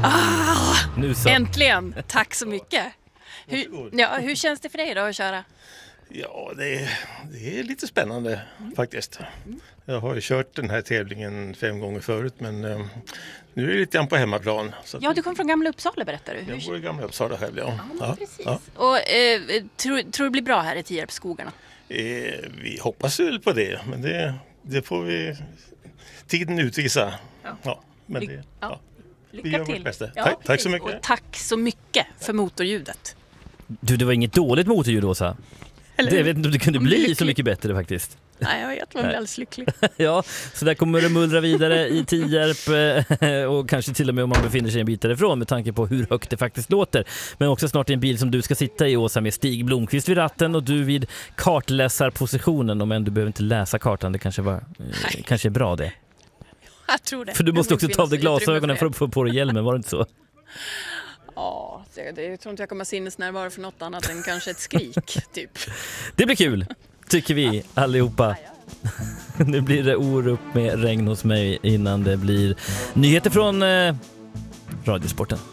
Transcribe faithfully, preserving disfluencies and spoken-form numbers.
Ah, Nu så. äntligen! Tack så mycket. Hur, ja, hur känns det för dig då att köra? Ja, det är, det är lite spännande mm. faktiskt. Mm. Jag har ju kört den här tävlingen fem gånger förut, men um, nu är det lite grann på hemmaplan. Så ja, du kom från Gamla Uppsala, berättar du. Hur... Jag bor i Gamla Uppsala själv, ja. Ja, ja, precis. Ja. Och eh, tror, tror du det blir bra här i Tierpsskogarna? Eh, vi hoppas väl på det, men det, det får vi tiden utvisa. Ja. Ja, men det, ja. Ja. Lycka vi gör till. vårt bästa. Ja, tack, tack så mycket. Och tack så mycket för motorljudet. Du, det var inget dåligt motorljud, Åsa. Det, jag vet inte om det kunde bli lycklig. Så mycket bättre faktiskt. Nej, jag vet, man blir alldeles lycklig. Ja, så där kommer det mullra vidare i Tierp och kanske till och med om man befinner sig en bit därifrån med tanke på hur högt det faktiskt låter. Men också snart i en bil som du ska sitta i, Åsa, med Stig Blomqvist vid ratten och du vid kartläsarpositionen. Om än du behöver inte läsa kartan, det kanske, var, eh, kanske är bra det. Jag tror det. För du måste också ta av dig glasögonen för att få på dig hjälmen, var det inte så? Ja, det, jag tror inte jag kommer sinnesnärvaro för något annat än kanske ett skrik, typ. Det blir kul, tycker vi allihopa. Nu blir det Orup med regn hos mig innan det blir nyheter från eh, Radiosporten.